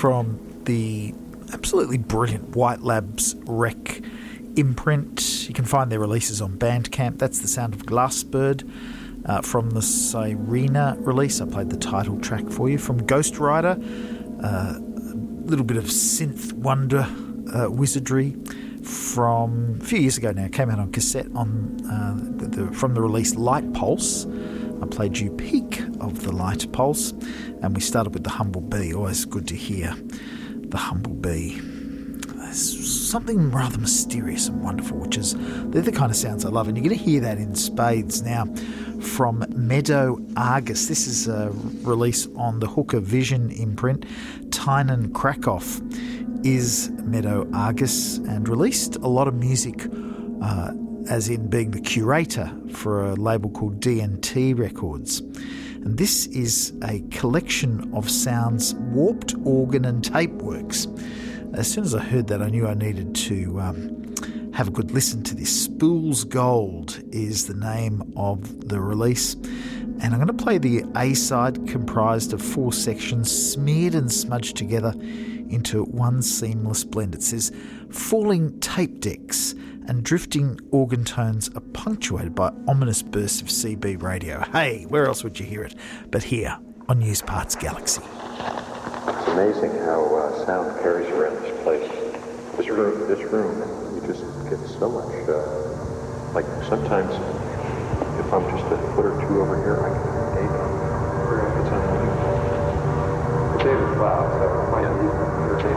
from the absolutely brilliant White Labs Rec imprint. You can find their releases on Bandcamp. That's the sound of Glassbird. From the Sirena release, I played the title track for you. From Ghost Rider, a little bit of synth wonder wizardry. From a few years ago now, came out on cassette on from the release Light Pulse. I played you Peak of the Light Pulse, and we started with the Humble Bee. Always good to hear the Humble Bee. There's something rather mysterious and wonderful, which is they're the kind of sounds I love, and you're going to hear that in spades now from Meadow Argus. This is a release on the Hooker Vision imprint. Tynan Krakoff is Meadow Argus and released a lot of music as in being the curator for a label called DNT Records. And this is a collection of sounds, warped organ and tape works. As soon as I heard that, I knew I needed to have a good listen to this. Spools Gold is the name of the release. And I'm going to play the A-side, comprised of 4 sections, smeared and smudged together into one seamless blend. It says, falling tape decks and drifting organ tones are punctuated by ominous bursts of CB radio. Hey, where else would you hear it but here on News Parts Galaxy? It's amazing how sound carries around this place. This room, you just get so much, like sometimes if I'm just a foot or two over here, I can hear David. It's unbelievable. David Cloud, so